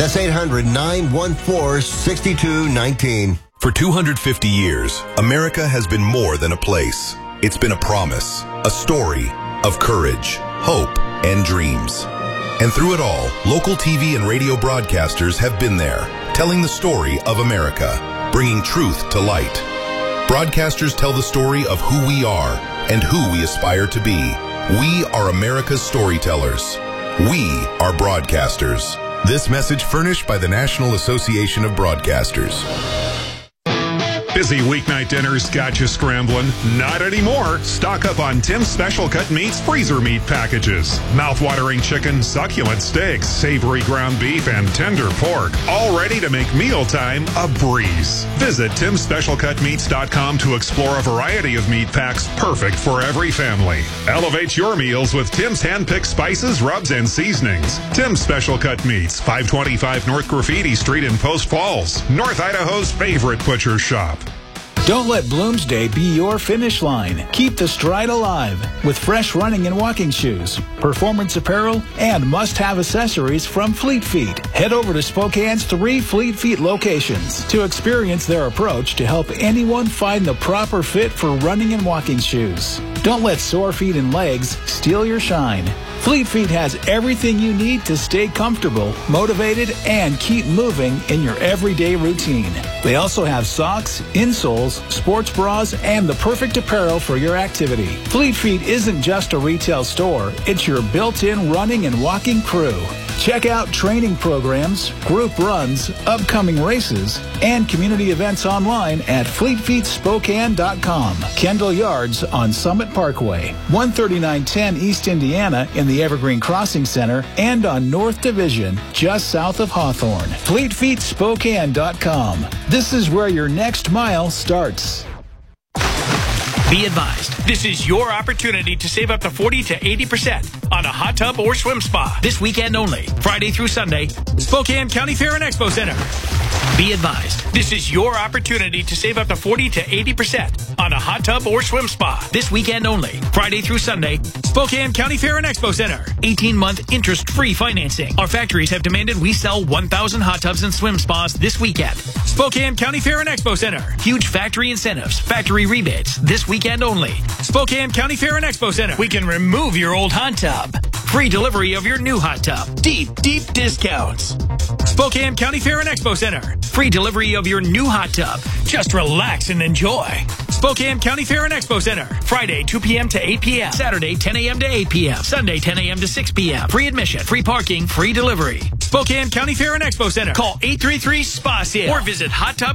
That's 800-914-6219. For 250 years, America has been more than a place. It's been a promise, a story of courage, hope, and dreams. And through it all, local TV and radio broadcasters have been there, telling the story of America, bringing truth to light. Broadcasters tell the story of who we are and who we aspire to be. We are America's storytellers. We are broadcasters. This message furnished by the National Association of Broadcasters. Busy weeknight dinners got you scrambling? Not anymore. Stock up on Tim's Special Cut Meats freezer meat packages. Mouth-watering chicken, succulent steaks, savory ground beef, and tender pork. All ready to make mealtime a breeze. Visit Tim'sSpecialCutMeats.com to explore a variety of meat packs perfect for every family. Elevate your meals with Tim's hand-picked spices, rubs, and seasonings. Tim's Special Cut Meats, 525 North Graffiti Street in Post Falls, North Idaho's favorite butcher shop. Don't let Bloomsday be your finish line. Keep the stride alive with fresh running and walking shoes, performance apparel, and must-have accessories from Fleet Feet. Head over to Spokane's 3 Fleet Feet locations to experience their approach to help anyone find the proper fit for running and walking shoes. Don't let sore feet and legs steal your shine. Fleet Feet has everything you need to stay comfortable, motivated, and keep moving in your everyday routine. They also have socks, insoles, sports bras, and the perfect apparel for your activity. Fleet Feet isn't just a retail store, it's your built-in running and walking crew. Check out training programs, group runs, upcoming races, and community events online at FleetFeetSpokane.com. Kendall Yards on Summit Parkway, 13910 East Indiana in the Evergreen Crossing Center, and on North Division, just south of Hawthorne. FleetFeetSpokane.com. This is where your next mile starts. Be advised, this is your opportunity to save up to 40 to 80% on a hot tub or swim spa this weekend only, Friday through Sunday, Spokane County Fair and Expo Center. Be advised, this is your opportunity to save up to 40 to 80% on a hot tub or swim spa this weekend only, Friday through Sunday, Spokane County Fair and Expo Center. 18-month interest-free financing. Our factories have demanded we sell 1,000 hot tubs and swim spas this weekend. Spokane County Fair and Expo Center. Huge factory incentives, factory rebates this weekend only. Spokane County Fair and Expo Center. We can remove your old hot tub. Free delivery of your new hot tub. Deep, deep discounts. Spokane County Fair and Expo Center. Free delivery of your new hot tub. Just relax and enjoy. Spokane County Fair and Expo Center. Friday, 2 p.m. to 8 p.m. Saturday, 10 a.m. to 8 p.m. Sunday, 10 a.m. to 6 p.m. Free admission, free parking, free delivery. Spokane County Fair and Expo Center. Call 833-SPA-SALE or visit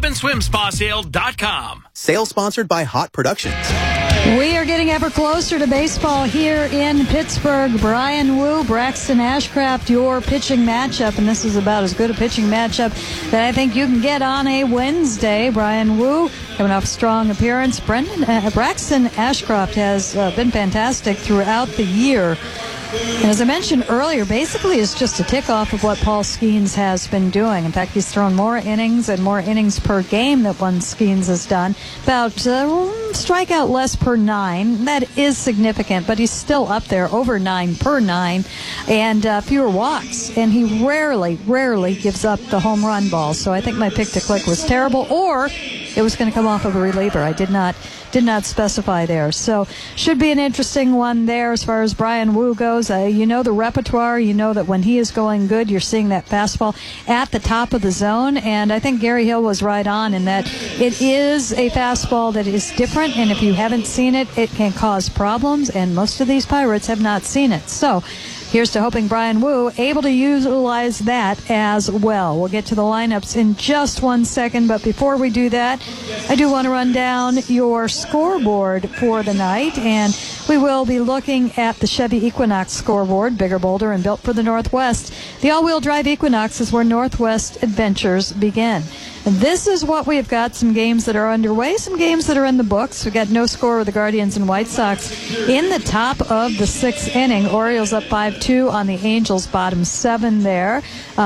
hottubandSwimSpaSale.com. Sale sponsored by Hot Productions. We are getting ever closer to baseball here in Pittsburgh. Brian Wu, Braxton Ashcraft, your pitching matchup, and this is about as good a pitching matchup that I think you can get on a Wednesday. Brian Wu coming off a strong appearance. Braxton Ashcraft has been fantastic throughout the year. And as I mentioned earlier, basically it's just a tick-off of what Paul Skeens has been doing. In fact, he's thrown more innings and more innings per game than one Skeens has done. About strikeout less per 9. That is significant, but he's still up there, over 9 per 9, and fewer walks. And he rarely gives up the home run ball. So I think my pick to click was terrible, or it was going to come off of a reliever. I did not specify there. So should be an interesting one there as far as Brian Wu goes. You know the repertoire. You know that when he is going good, you're seeing that fastball at the top of the zone. And I think Gary Hill was right on in that it is a fastball that is different. And if you haven't seen it, it can cause problems. And most of these Pirates have not seen it. So here's to hoping Brian Wu able to utilize that as well. We'll get to the lineups in just 1 second, but before we do that, I do want to run down your scoreboard for the night, and we will be looking at the Chevy Equinox scoreboard, bigger, bolder, and built for the Northwest. The all-wheel drive Equinox is where Northwest adventures begin. And this is what we've got, some games that are underway, some games that are in the books. We've got no score with the Guardians and White Sox in the top of the 6th inning. Orioles up 5-2 on the Angels, bottom 7 there.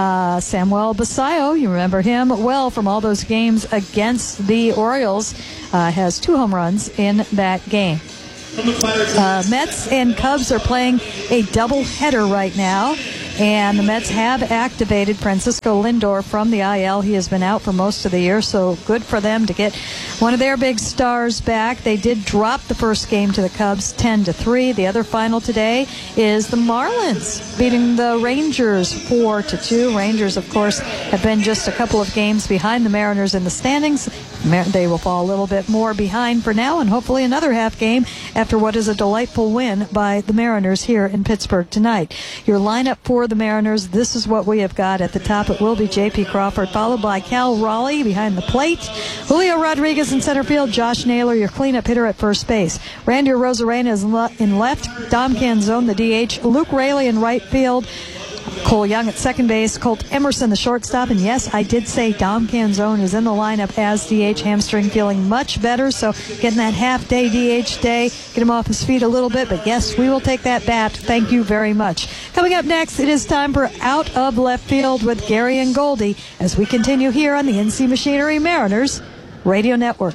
Samuel Basayo, you remember him well from all those games against the Orioles, has 2 home runs in that game. Mets and Cubs are playing a doubleheader right now. And the Mets have activated Francisco Lindor from the IL. He has been out for most of the year, so good for them to get one of their big stars back. They did drop the first game to the Cubs 10-3. The other final today is the Marlins beating the Rangers 4-2. Rangers, of course, have been just a couple of games behind the Mariners in the standings. They will fall a little bit more behind for now, and hopefully another half game after what is a delightful win by the Mariners here in Pittsburgh tonight. Your lineup for the Mariners, this is what we have got. At the top, it will be J.P. Crawford, followed by Cal Raleigh behind the plate. Julio Rodriguez in center field. Josh Naylor, your cleanup hitter at first base. Randy Arozarena is in left. Dom Canzone, the DH. Luke Raley in right field. Cole Young at second base, Colt Emerson the shortstop, and yes, I did say Dom Canzone is in the lineup as DH, hamstring feeling much better, so getting that half-day DH day, get him off his feet a little bit, but yes, we will take that bat. Thank you very much. Coming up next, it is time for Out of Left Field with Gary and Goldie as we continue here on the NC Machinery Mariners Radio Network.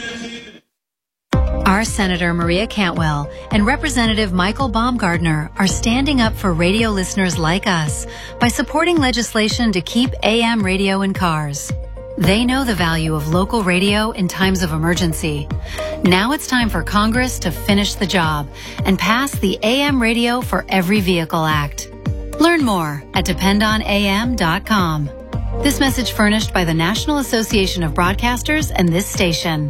Our Senator Maria Cantwell and Representative Michael Baumgardner are standing up for radio listeners like us by supporting legislation to keep AM radio in cars. They know the value of local radio in times of emergency. Now it's time for Congress to finish the job and pass the AM Radio for Every Vehicle Act. Learn more at dependonam.com. This message furnished by the National Association of Broadcasters and this station.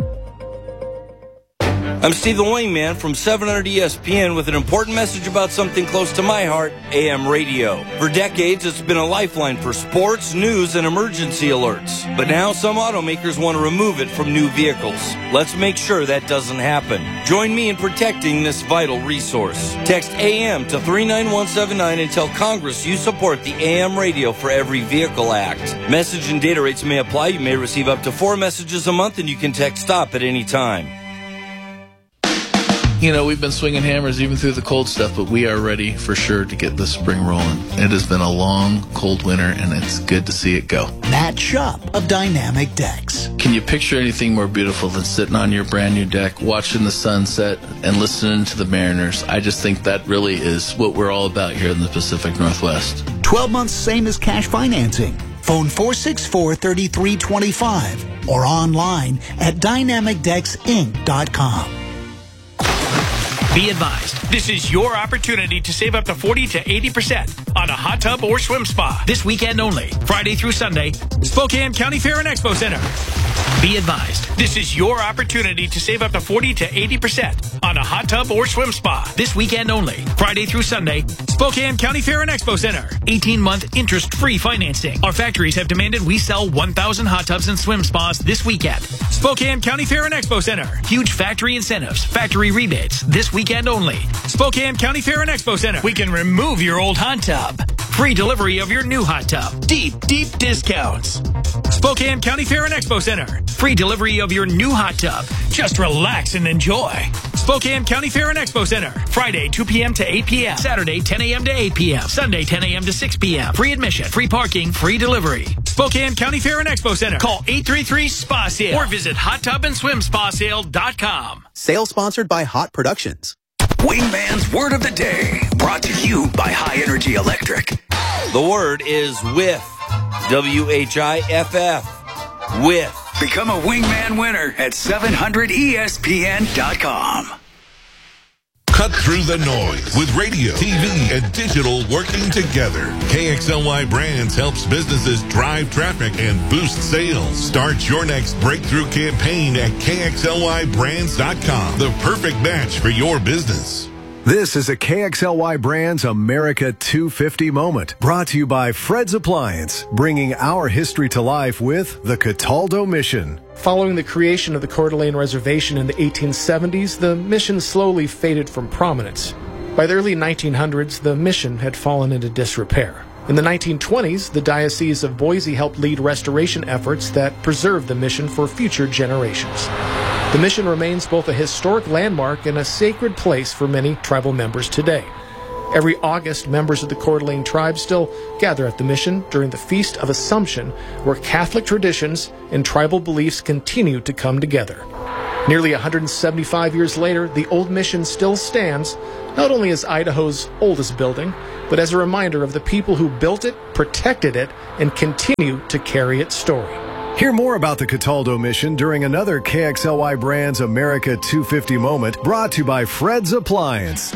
I'm Steve the Wingman from 700 ESPN with an important message about something close to my heart, AM radio. For decades, it's been a lifeline for sports, news, and emergency alerts. But now some automakers want to remove it from new vehicles. Let's make sure that doesn't happen. Join me in protecting this vital resource. Text AM to 39179 and tell Congress you support the AM Radio for Every Vehicle Act. Message and data rates may apply. You may receive up to 4 messages a month, and you can text STOP at any time. You know, we've been swinging hammers even through the cold stuff, but we are ready for sure to get this spring rolling. It has been a long, cold winter, and it's good to see it go. Matt Schupp of Dynamic Decks. Can you picture anything more beautiful than sitting on your brand new deck, watching the sunset, and listening to the Mariners? I just think that really is what we're all about here in the Pacific Northwest. 12 months, same as cash financing. Phone 464-3325 or online at dynamicdecksinc.com. Be advised, this is your opportunity to save up to 40 to 80% on a hot tub or swim spa. This weekend only, Friday through Sunday, Spokane County Fair and Expo Center. Be advised, this is your opportunity to save up to 40 to 80% on a hot tub or swim spa. This weekend only, Friday through Sunday, Spokane County Fair and Expo Center. 18-month interest-free financing. Our factories have demanded we sell 1,000 hot tubs and swim spas this weekend. Spokane County Fair and Expo Center. Huge factory incentives, factory rebates this weekend only. Spokane County Fair and Expo Center. We can remove your old hot tub. Free delivery of your new hot tub. Deep, deep discounts. Spokane County Fair and Expo Center. Free delivery of your new hot tub. Just relax and enjoy. Spokane County Fair and Expo Center. Friday, 2 p.m. to 8 p.m. Saturday, 10 a.m. to 8 p.m. Sunday, 10 a.m. to 6 p.m. Free admission, free parking, free delivery. Spokane County Fair and Expo Center. Call 833-SPA-SALE or visit hottubandSwimSpaSale.com. Sale sponsored by Hot Productions. Wingman's Word of the Day, brought to you by High Energy Electric. The word is with. W-H-I-F-F. With. Become a Wingman winner at 700ESPN.com. Cut through the noise with radio, TV, and digital working together. KXLY Brands helps businesses drive traffic and boost sales. Start your next breakthrough campaign at KXLYBrands.com. The perfect match for your business. This is a KXLY Brands America 250 moment, brought to you by Fred's Appliance, bringing our history to life with the Cataldo Mission. Following the creation of the Coeur d'Alene Reservation in the 1870s, the mission slowly faded from prominence. By the early 1900s, the mission had fallen into disrepair. In the 1920s, the Diocese of Boise helped lead restoration efforts that preserved the mission for future generations. The mission remains both a historic landmark and a sacred place for many tribal members today. Every August, members of the Coeur d'Alene tribe still gather at the mission during the Feast of Assumption, where Catholic traditions and tribal beliefs continue to come together. Nearly 175 years later, the old mission still stands, not only as Idaho's oldest building, but as a reminder of the people who built it, protected it, and continue to carry its story. Hear more about the Cataldo mission during another KXLY Brands America 250 moment brought to you by Fred's Appliance.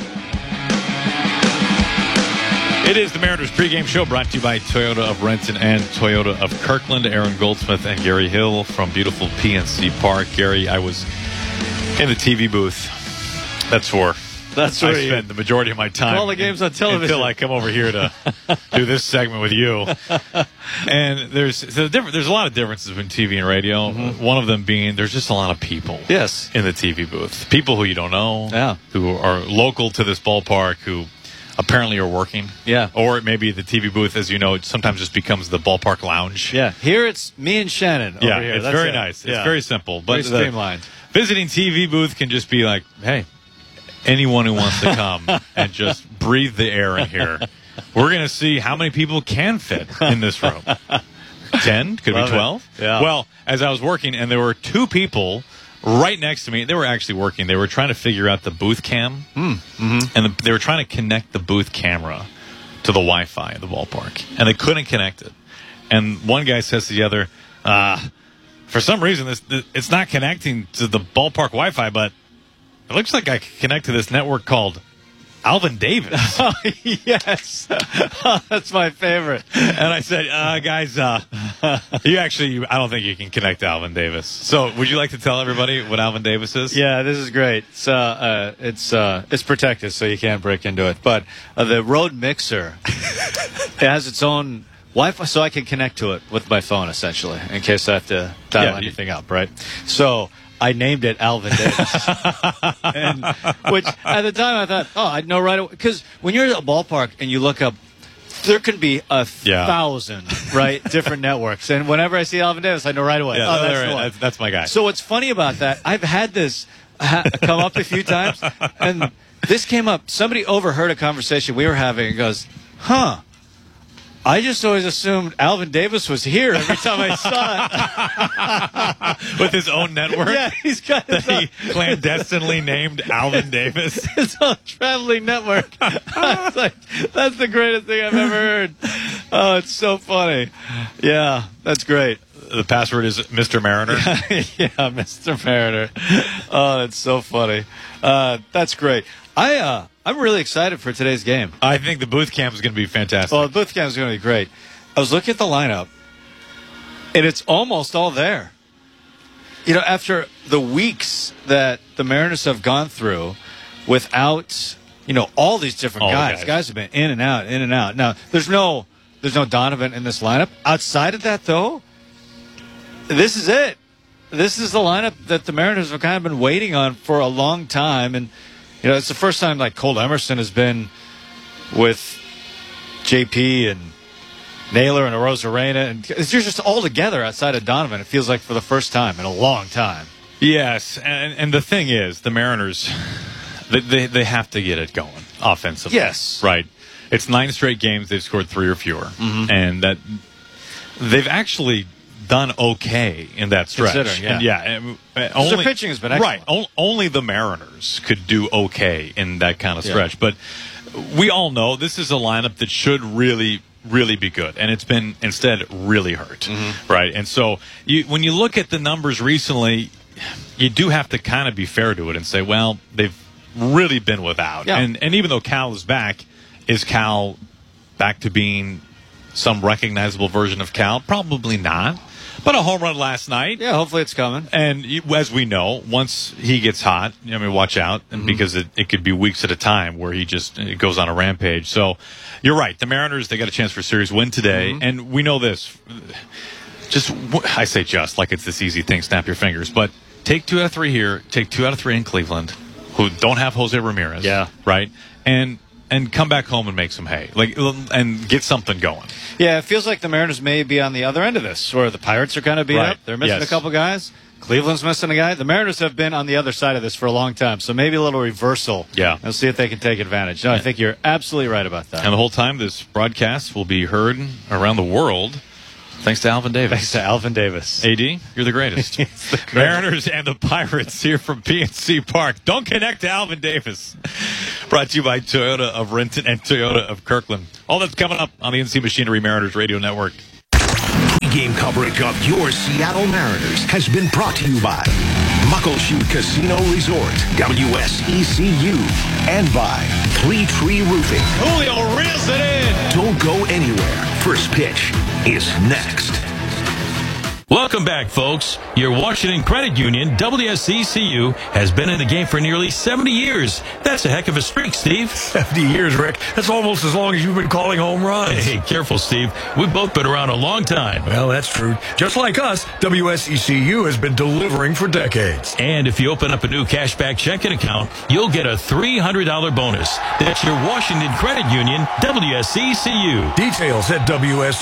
It is the Mariners pregame show brought to you by Toyota of Renton and Toyota of Kirkland. Aaron Goldsmith and Gary Hill from beautiful PNC Park. Gary, I was in the TV booth. That's where I spend the majority of my time. All the games on television. Until I come over here to do this segment with you. And there's a lot of differences between TV and radio. Mm-hmm. One of them being there's just a lot of people in the TV booth. People who you don't know, who are local to this ballpark, who apparently are working. Yeah. Or maybe the TV booth, as you know, it sometimes just becomes the ballpark lounge. Yeah. Here it's me and Shannon over here. It's very nice. It's very simple. But very streamlined. Visiting TV booth can just be like, hey, anyone who wants to come and just breathe the air in here. We're going to see how many people can fit in this room. 10? Could be 12? Yeah. Well, as I was working, and there were two people right next to me. They were actually working. They were trying to figure out the booth cam. And they were trying to connect the booth camera to the Wi-Fi in the ballpark. And they couldn't connect it. And one guy says to the other, for some reason, it's not connecting to the ballpark Wi-Fi, but it looks like I can connect to this network called Alvin Davis. Oh, yes. That's my favorite. And I said, guys, I don't think you can connect to Alvin Davis. So would you like to tell everybody what Alvin Davis is? Yeah, this is great. It's protected, so you can't break into it. But the Rode Mixer, it has its own Wi-Fi, so I can connect to it with my phone, essentially, in case I have to dial anything up, right? So I named it Alvin Davis. Which, at the time, I thought, I'd know right away. Because when you're at a ballpark and you look up, there could be 1,000, right, different networks. And whenever I see Alvin Davis, I know right away. Yeah, that's my guy. So what's funny about that, I've had this come up a few times, and this came up. Somebody overheard a conversation we were having and goes, I just always assumed Alvin Davis was here every time I saw it. With his own network? Yeah, he's got his own. He clandestinely named Alvin Davis. His own traveling network. I was like, that's the greatest thing I've ever heard. Oh, it's so funny. Yeah, that's great. The password is Mr. Mariner? Yeah, Mr. Mariner. Oh, that's so funny. That's great. I'm really excited for today's game. I think the booth cam is going to be fantastic. Well, the booth cam is going to be great. I was looking at the lineup, and it's almost all there. You know, after the weeks that the Mariners have gone through without, all these different guys. Guys have been in and out, in and out. Now, there's no Donovan in this lineup. Outside of that, though, this is it. This is the lineup that the Mariners have kind of been waiting on for a long time, and it's the first time like Cole Emerson has been with JP and Naylor and Arozarena, and it's just all together outside of Donovan. It feels like for the first time in a long time. Yes, and the thing is, the Mariners, they have to get it going offensively. Yes, right. It's 9 straight games they've scored 3 or fewer, and that they've actually done okay in that stretch. Considering, only their pitching has been excellent. Right. Only the Mariners could do okay in that kind of stretch. But we all know this is a lineup that should really, really be good. And it's been, instead, really hurt. Right? And so when you look at the numbers recently, you do have to kind of be fair to it and say, well, they've really been without. Yeah. And even though Cal is back, is Cal back to being some recognizable version of Cal? Probably not. But a home run last night. Yeah, hopefully it's coming. And as we know, once he gets hot, watch out, because it could be weeks at a time where he just goes on a rampage. So you're right. The Mariners, they got a chance for a series win today. And we know this. I say like it's this easy thing, snap your fingers. But take 2 out of 3 here. Take 2 out of 3 in Cleveland, who don't have Jose Ramirez. Yeah. Right? And come back home and make some hay, and get something going. Yeah, it feels like the Mariners may be on the other end of this, where the Pirates are kind of beat up. They're missing a couple guys. Cleveland's missing a guy. The Mariners have been on the other side of this for a long time, so maybe a little reversal. Yeah. And see if they can take advantage. No, I think you're absolutely right about that. And the whole time, this broadcast will be heard around the world Thanks to Alvin Davis. Thanks to Alvin Davis. AD, you're the greatest. Mariners and the Pirates here from PNC Park. Don't connect to Alvin Davis. Brought to you by Toyota of Renton and Toyota of Kirkland. All that's coming up on the NC Machinery Mariners Radio Network. Game coverage of your Seattle Mariners has been brought to you by Muckleshoot Casino Resort, WSECU, and by Three Tree Roofing. Julio reels it in. Don't go anywhere. First pitch is next. Welcome back, folks. Your Washington Credit Union, WSECU, has been in the game for nearly 70 years. That's a heck of a streak, Steve. 70 years, Rick. That's almost as long as you've been calling home runs. Hey, careful, Steve. We've both been around a long time. Well, that's true. Just like us, WSECU has been delivering for decades. And if you open up a new cashback checking account, you'll get a $300 bonus. That's your Washington Credit Union, WSECU. Details at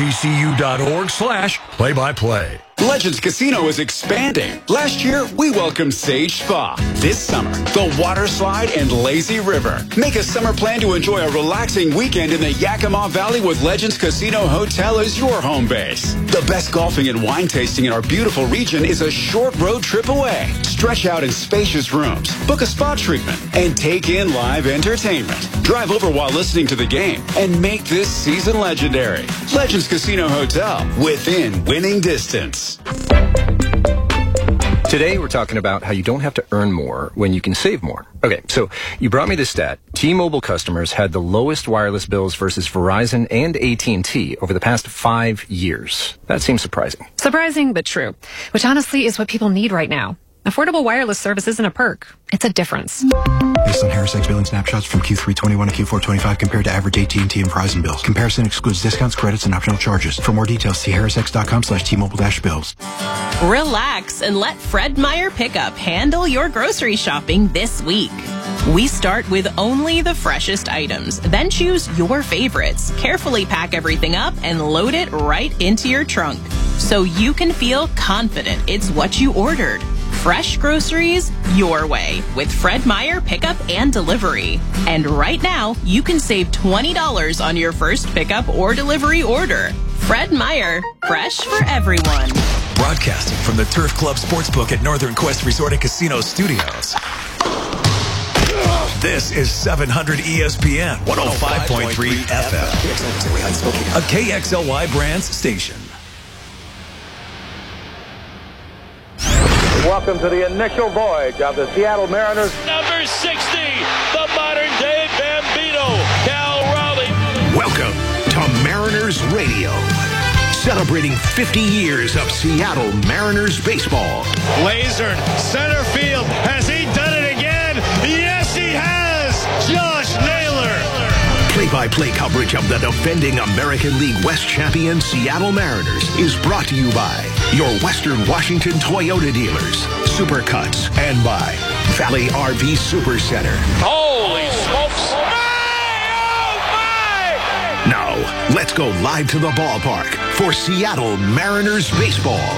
WSECU.org/play-by-play. Legends Casino is expanding. Last year, we welcomed Sage Spa. This summer, the water slide and lazy river. Make a summer plan to enjoy a relaxing weekend in the Yakima Valley with Legends Casino Hotel as your home base. The best golfing and wine tasting in our beautiful region is a short road trip away. Stretch out in spacious rooms, book a spa treatment, and take in live entertainment. Drive over while listening to the game and make this season legendary. Legends Casino Hotel, within winning distance. Today, we're talking about how you don't have to earn more when you can save more. Okay, so you brought me this stat. T-Mobile customers had the lowest wireless bills versus Verizon and AT&T over the past 5 years. That seems surprising. Surprising, but true. Which honestly is what people need right now. Affordable wireless service isn't a perk. It's a difference. Based on HarrisX billing snapshots from Q3 21 to Q4 25 compared to average AT&T and Verizon bills. Comparison excludes discounts, credits, and optional charges. For more details, see harrisx.com/T-Mobile-bills. Relax and let Fred Meyer Pickup handle your grocery shopping this week. We start with only the freshest items, then choose your favorites. Carefully pack everything up and load it right into your trunk so you can feel confident it's what you ordered. Fresh groceries your way with Fred Meyer Pickup and Delivery. And right now, you can save $20 on your first pickup or delivery order. Fred Meyer, fresh for everyone. Broadcasting from the Turf Club Sportsbook at Northern Quest Resort and Casino Studios. This is 700 ESPN 105.3 FM, a KXLY Brands station. Welcome to the initial voyage of the Seattle Mariners. Number 60, the modern-day Bambino, Cal Raleigh. Welcome to Mariners Radio, celebrating 50 years of Seattle Mariners baseball. Laser, center field. Has he done it again? Yes, he has. Josh Naylor. Play-by-play coverage of the defending American League West champion Seattle Mariners is brought to you by your Western Washington Toyota dealers, Supercuts, and by Valley RV Super Center. Holy smokes. Now, let's go live to the ballpark for Seattle Mariners baseball.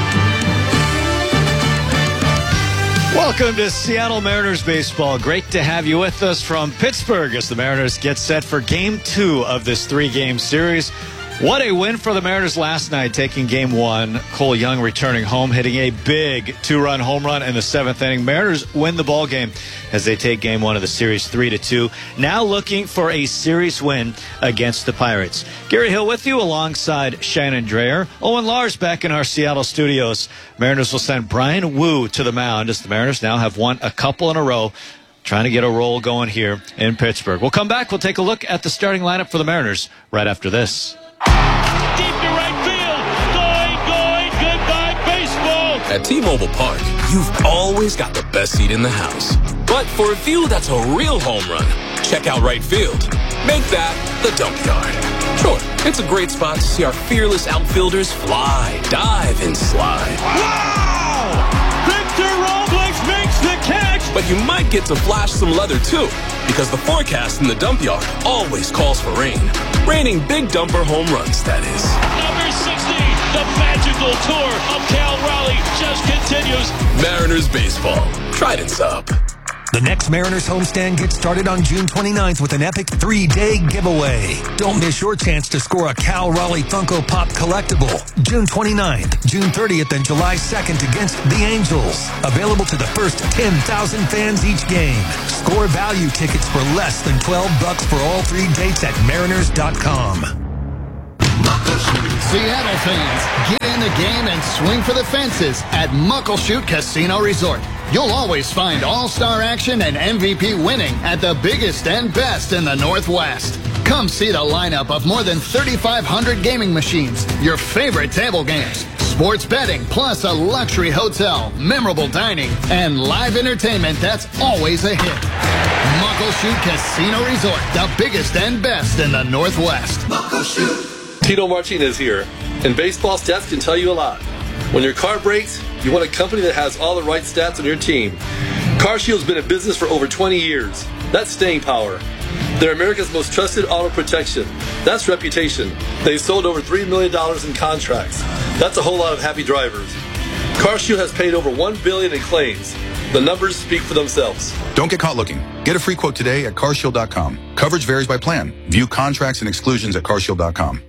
Welcome to Seattle Mariners baseball. Great to have you with us from Pittsburgh as the Mariners get set for Game 2 of this 3-game series. What a win for the Mariners last night, taking Game 1. Cole Young returning home, hitting a big 2-run home run in the 7th inning. Mariners win the ball game as they take Game 1 of the series 3-2. Now looking for a series win against the Pirates. Gary Hill with you alongside Shannon Dreyer. Owen Lars back in our Seattle studios. Mariners will send Brian Wu to the mound as the Mariners now have won a couple in a row, trying to get a roll going here in Pittsburgh. We'll come back. We'll take a look at the starting lineup for the Mariners right after this. Deep to right field. Going, goodbye baseball. At T-Mobile Park, you've always got the best seat in the house. But for a view that's a real home run, check out right field. Make that the dump yard. Sure, it's a great spot to see our fearless outfielders fly, dive, and slide. Wow! Victor Robles makes the catch. But you might get to flash some leather too, because the forecast in the dump yard always calls for rain. Raining big dumper home runs, that is. Number 60, the magical tour of Cal Raleigh just continues. Mariners baseball. Trident's up. The next Mariners homestand gets started on June 29th with an epic 3-day giveaway. Don't miss your chance to score a Cal Raleigh Funko Pop collectible. June 29th, June 30th, and July 2nd against the Angels. Available to the first 10,000 fans each game. Score value tickets for less than $12 for all 3 dates at mariners.com. Seattle fans, get in the game and swing for the fences at Muckleshoot Casino Resort. You'll always find all-star action and MVP winning at the biggest and best in the Northwest. Come see the lineup of more than 3,500 gaming machines, your favorite table games, sports betting, plus a luxury hotel, memorable dining, and live entertainment that's always a hit. Muckleshoot Casino Resort, the biggest and best in the Northwest. Muckleshoot. Tito Martinez here, and baseball stats can tell you a lot. When your car breaks, you want a company that has all the right stats on your team. CarShield's been in business for over 20 years. That's staying power. They're America's most trusted auto protection. That's reputation. They've sold over $3 million in contracts. That's a whole lot of happy drivers. CarShield has paid over $1 billion in claims. The numbers speak for themselves. Don't get caught looking. Get a free quote today at carshield.com. Coverage varies by plan. View contracts and exclusions at carshield.com.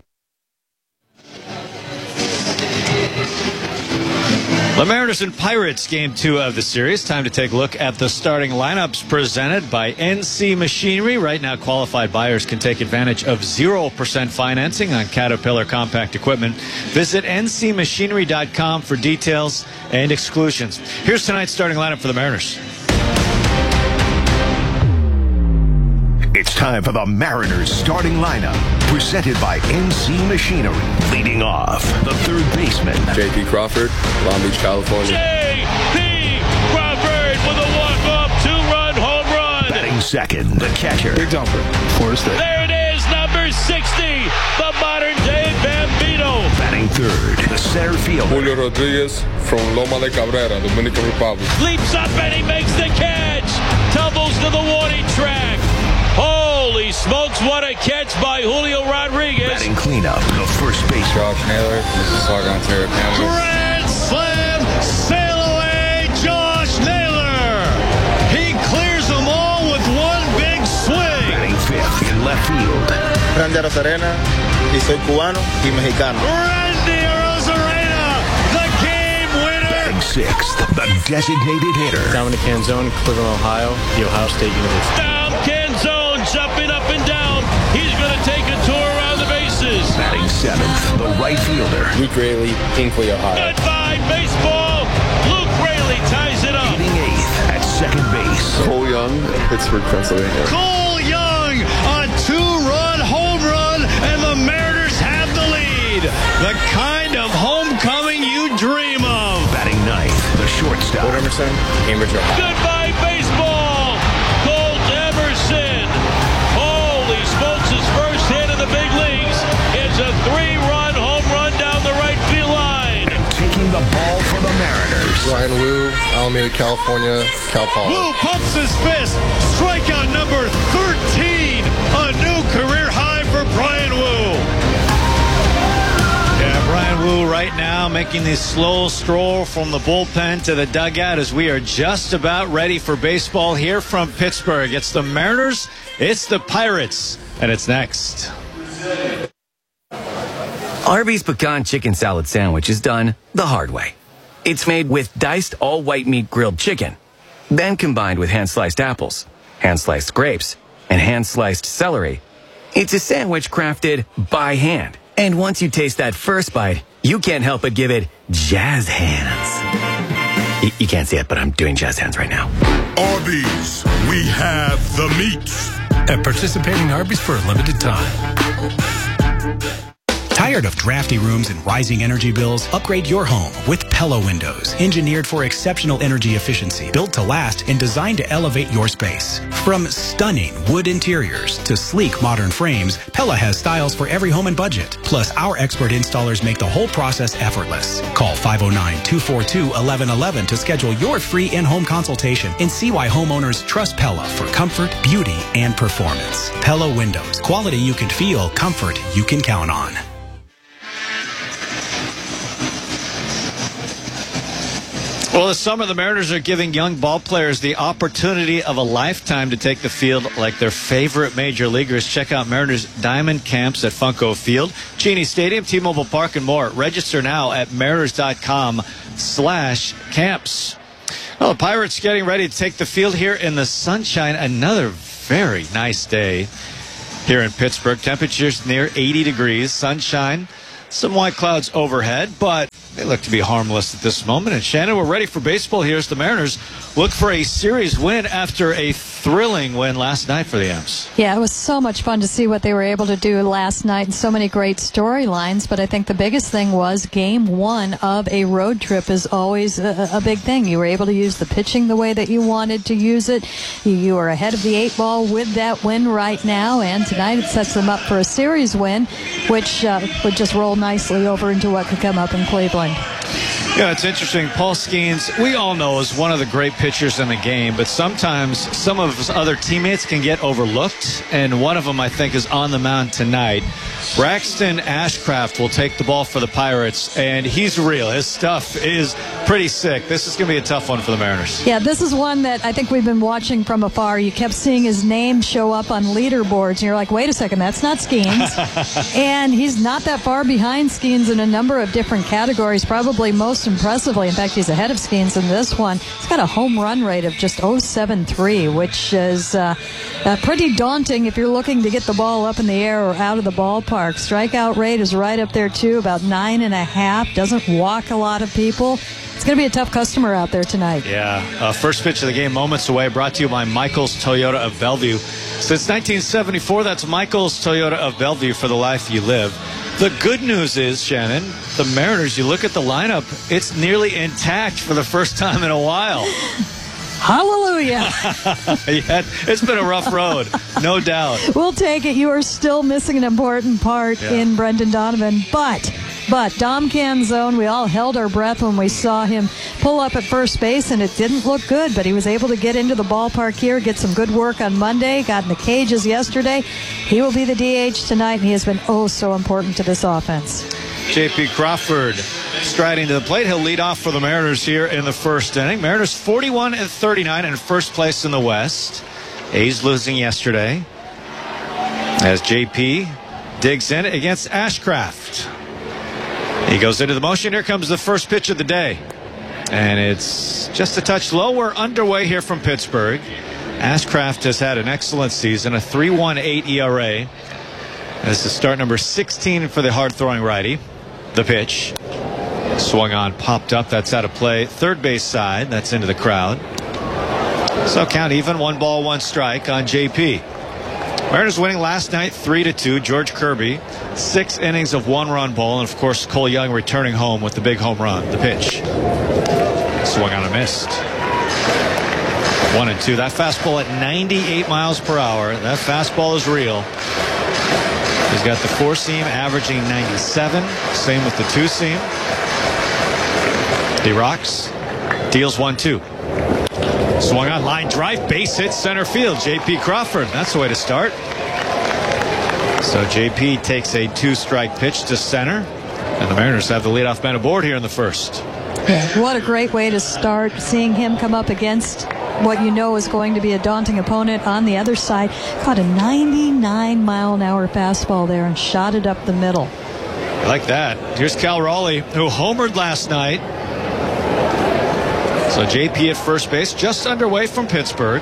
The Mariners and Pirates, Game 2 of the series. Time to take a look at the starting lineups presented by NC Machinery. Right now, qualified buyers can take advantage of 0% financing on Caterpillar compact equipment. Visit ncmachinery.com for details and exclusions. Here's tonight's starting lineup for the Mariners. It's time for the Mariners starting lineup, presented by NC Machinery. Leading off, the third baseman, J.P. Crawford, Long Beach, California. J.P. Crawford with a walk-off 2-run home run. Batting second, the catcher, Big jumper, Florida State. There it is, number 60, the modern-day Bambino. Batting third, the center fielder, Julio Rodriguez from Loma de Cabrera, Dominican Republic. Leaps up and he makes the catch. Tumbles to the warning track. Holy smokes, what a catch by Julio Rodriguez. Batting cleanup, the first base, Josh Naylor, Mississauga, Ontario, Canada. Grand slam, sail away, Josh Naylor. He clears them all with one big swing. Batting fifth in left field, Randy Arozarena, y soy cubano y mexicano. Randy Arozarena, the game winner. Batting sixth, the designated hitter, Dominic Canzone, Cleveland, Ohio, The Ohio State University. Dom Canzone jumping up and down. He's going to take a tour around the bases. Batting seventh, the right fielder, Luke Raley, Hinkley, Ohio. Goodbye, baseball. Luke Raley ties it up. hitting eighth at second base, Cole Young, Pittsburgh, Pennsylvania. Cole Young, a 2-run home run, and the Mariners have the lead. The kind of homecoming you dream of. Batting ninth, the shortstop, Will Emerson, Cambridge, Ohio. Goodbye, baseball. Colt Emerson. Holy smokes, his first hit in the big leagues. It's a 3-run home run down the right field line. and taking the ball for the Mariners, Ryan Wu, Alameda, California, Cal Poly. Wu pumps his fist. Strikeout number 13. A new career high for Brian Wu. Yeah, Brian Wu right now making this slow stroll from the bullpen to the dugout as we are just about ready for baseball here from Pittsburgh. It's the Mariners, it's the Pirates, and it's next. Arby's Pecan Chicken Salad Sandwich is done the hard way. It's made with diced all-white meat grilled chicken, then combined with hand-sliced apples, hand-sliced grapes, and hand-sliced celery. It's a sandwich crafted by hand. And once you taste that first bite, you can't help but give it jazz hands. You can't see it, but I'm doing jazz hands right now. Arby's, we have the meats. At participating Arby's for a limited time. Tired of drafty rooms and rising energy bills? Upgrade your home with Pella Windows. Engineered for exceptional energy efficiency, built to last, and designed to elevate your space. From stunning wood interiors to sleek modern frames, Pella has styles for every home and budget. Plus, our expert installers make the whole process effortless. Call 509-242-1111 to schedule your free in-home consultation and see why homeowners trust Pella for comfort, beauty, and performance. Pella Windows. Quality you can feel, comfort you can count on. Well, this summer, the Mariners are giving young ball players the opportunity of a lifetime to take the field like their favorite major leaguers. Check out Mariners Diamond Camps at Funko Field, Cheney Stadium, T-Mobile Park, and more. Register now at mariners.com/camps. Well, the Pirates getting ready to take the field here in the sunshine. Another very nice day here in Pittsburgh. Temperatures near 80 degrees, sunshine. Some white clouds overhead, but they look to be harmless at this moment. And Shannon, we're ready for baseball here as the Mariners look for a series win after a thrilling win last night for the M's. Yeah, it was so much fun to see what they were able to do last night and so many great storylines. But I think the biggest thing was game one of a road trip is always a big thing. You were able to use the pitching the way that you wanted to use it. You are ahead of the 8-ball with that win right now. And tonight it sets them up for a series win, which would just roll nicely over into what could come up in Cleveland. Yeah, it's interesting. Paul Skeens, we all know, is one of the great pitchers in the game, but sometimes some of his other teammates can get overlooked, and one of them, I think, is on the mound tonight. Braxton Ashcraft will take the ball for the Pirates, and he's real. His stuff is pretty sick. This is going to be a tough one for the Mariners. Yeah, this is one that I think we've been watching from afar. You kept seeing his name show up on leaderboards, and you're like, wait a second, that's not Skeens. And he's not that far behind Skeens in a number of different categories, probably most impressively. In fact, he's ahead of Skeens in this one. He's got a home run rate of just 0.73, which is pretty daunting if you're looking to get the ball up in the air or out of the ballpark. Strikeout rate is right up there, too, about 9.5. Doesn't walk a lot of people. It's going to be a tough customer out there tonight. Yeah. First pitch of the game, moments away, brought to you by Michael's Toyota of Bellevue. Since 1974, that's Michael's Toyota of Bellevue, for the life you live. The good news is, Shannon, the Mariners, you look at the lineup, it's nearly intact for the first time in a while. Hallelujah. Yeah, it's been a rough road, no doubt. We'll take it. You are still missing an important part in Brendan Donovan, but Dom Canzone, we all held our breath when we saw him pull up at first base, and it didn't look good, but he was able to get into the ballpark here, get some good work on Monday, got in the cages yesterday. He will be the DH tonight, and he has been so important to this offense. J.P. Crawford striding to the plate. He'll lead off for the Mariners here in the first inning. Mariners 41-39 in first place in the West. A's losing yesterday as J.P. digs in against Ashcraft. He goes into the motion. Here comes the first pitch of the day. And it's just a touch low. We're underway here from Pittsburgh. Ashcraft has had an excellent season, a 3.18 ERA. This is start number 16 for the hard-throwing righty. The pitch. Swung on, popped up. That's out of play. Third base side. That's into the crowd. So count even. 1 ball, 1 strike on JP. Mariners winning last night 3-2. George Kirby, 6 innings of 1-run ball. And, of course, Cole Young returning home with the big home run. The pitch. Swung on and missed. 1-2. That fastball at 98 miles per hour. That fastball is real. He's got the 4-seam averaging 97. Same with the 2-seam. He rocks. Deals 1-2. Swung on, line drive, base hit, center field. J.P. Crawford. That's the way to start. So J.P. takes a 2-strike pitch to center. And the Mariners have the leadoff man aboard here in the first. Yeah, what a great way to start, seeing him come up against what you know is going to be a daunting opponent on the other side. Caught a 99-mile-an-hour fastball there and shot it up the middle. I like that. Here's Cal Raleigh, who homered last night. So JP at first base, just underway from Pittsburgh.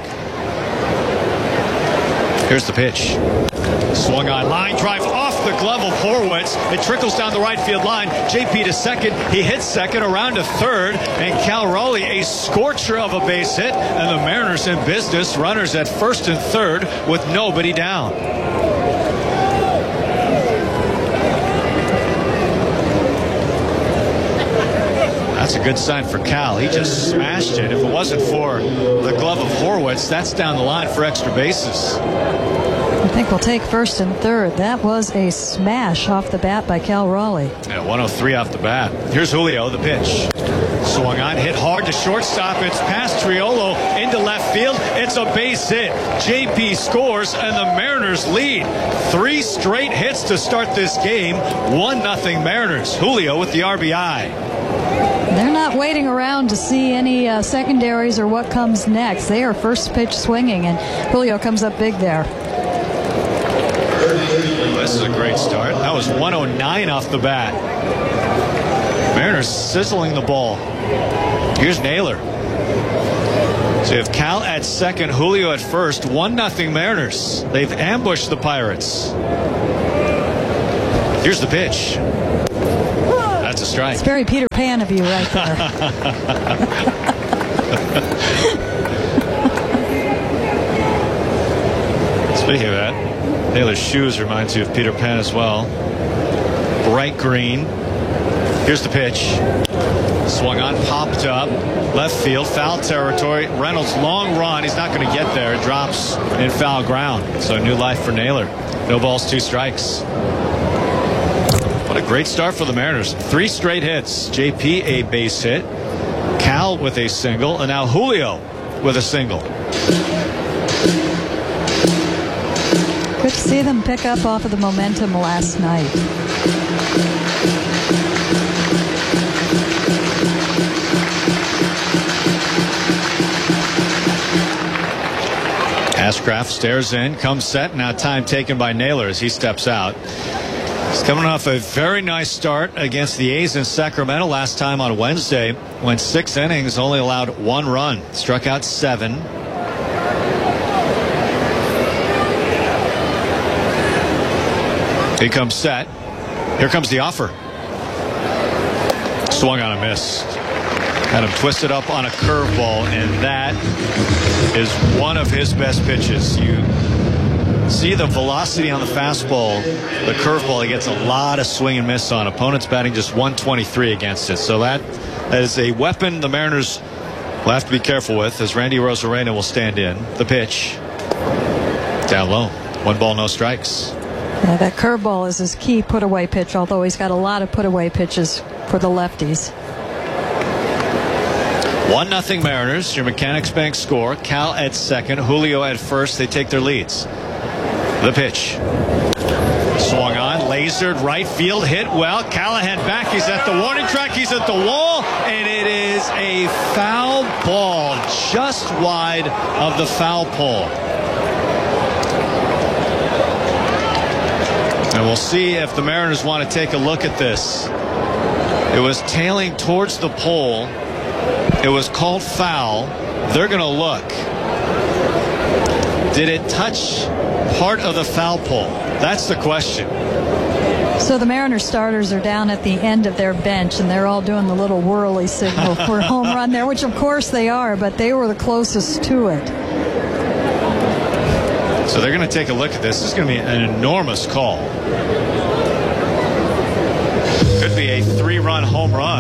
Here's the pitch. Swung on, line drive off the glove of Horwitz. It trickles down the right field line. JP to second. He hits second, around to third. And Cal Raleigh, a scorcher of a base hit. And the Mariners in business. Runners at first and third with nobody down. That's a good sign for Cal. He just smashed it. If it wasn't for the glove of Horwitz, that's down the line for extra bases. I think we'll take first and third. That was a smash off the bat by Cal Raleigh. Yeah, 103 off the bat. Here's Julio, the pitch. Swung on, hit hard to shortstop. It's past Triolo into left field. It's a base hit. JP scores, and the Mariners lead. 3 straight hits to start this game. 1-0 Mariners. Julio with the RBI. They're not waiting around to see any secondaries or what comes next. They are first pitch swinging, and Julio comes up big there. This is a great start. That was 109 off the bat. Mariners sizzling the ball. Here's Naylor. So you have Cal at second, Julio at first. 1-0 Mariners. They've ambushed the Pirates. Here's the pitch. That's a strike. It's very Peter Pan of you right there. Speaking of that, Naylor's shoes reminds you of Peter Pan as well. Bright green. Here's the pitch. Swung on, popped up. Left field, foul territory. Reynolds, long run. He's not going to get there. It drops in foul ground. So new life for Naylor. No balls, 2 strikes. What a great start for the Mariners. 3 straight hits. JP a base hit. Cal with a single. And now Julio with a single. Good to see them pick up off of the momentum last night. Ashcraft stares in, comes set. Now time taken by Naylor as he steps out. He's coming off a very nice start against the A's in Sacramento last time on Wednesday. Went 6 innings, only allowed 1 run. Struck out 7. He comes set. Here comes the offer. Swung on a miss. Had him twisted up on a curveball, and that is one of his best pitches. You see the velocity on the fastball, the curveball, he gets a lot of swing and miss on. Opponents batting just 123 against it. So that is a weapon the Mariners will have to be careful with as Randy Arozarena will stand in. The pitch. Down low. 1 ball, no strikes. Yeah, that curveball is his key put-away pitch, although he's got a lot of put-away pitches for the lefties. 1-0 Mariners. Your Mechanics Bank score. Cal at second, Julio at first. They take their leads. The pitch. Swung on, lasered, right field, hit well. Callahan back. He's at the warning track. He's at the wall, and it is a foul ball just wide of the foul pole. And we'll see if the Mariners want to take a look at this. It was tailing towards the pole. It was called foul. They're going to look. Did it touch part of the foul pole? That's the question. So the Mariners starters are down at the end of their bench, and they're all doing the little whirly signal for home run there, which of course they are, but they were the closest to it. So they're going to take a look at this. This is going to be an enormous call. Could be a 3-run home run.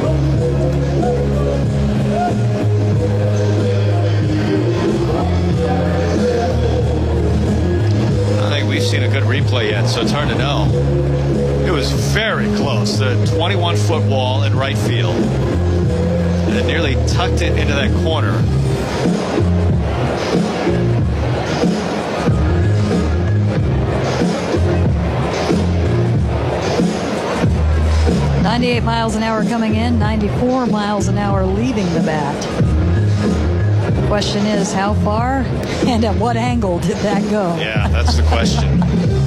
We've seen a good replay yet, so it's hard to know. It was very close. The 21-foot wall in right field. And it nearly tucked it into that corner. .98 miles an hour coming in, 94 miles an hour leaving the bat. The question is, how far and at what angle did that go? Yeah, that's the question.